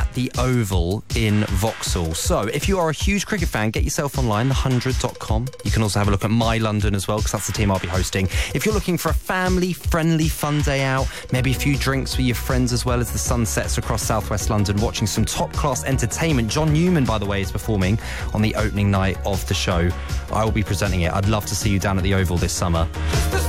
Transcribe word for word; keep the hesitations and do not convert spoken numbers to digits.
at the Oval in Vauxhall. So if you are a huge cricket fan, get yourself online, the hundred dot com. You can also have a look at My London as well, because that's the team I'll be hosting. If you're looking for a family-friendly fun day out, maybe a few drinks with your friends as well as the sun sets across southwest London, watching some top-class entertainment. John Newman, by the way, is performing on the opening night of the show. I will be presenting it. I'd love to see you down at the Oval this summer.